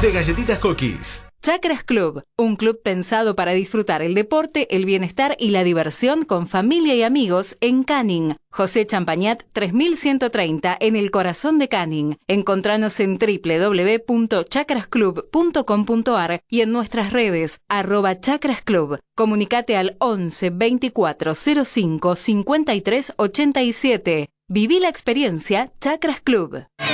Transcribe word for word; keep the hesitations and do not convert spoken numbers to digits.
de galletitas Cookies. Chakras Club, un club pensado para disfrutar el deporte, el bienestar y la diversión con familia y amigos en Canning. José Champañat tres mil ciento treinta en el corazón de Canning. Encontranos en doble u doble u doble u punto chakras club punto com punto a r y en nuestras redes arroba Chakras Club. Comunicate al once veinticuatro cero cinco cincuenta y tres ochenta y siete. Viví la experiencia Chakras Club.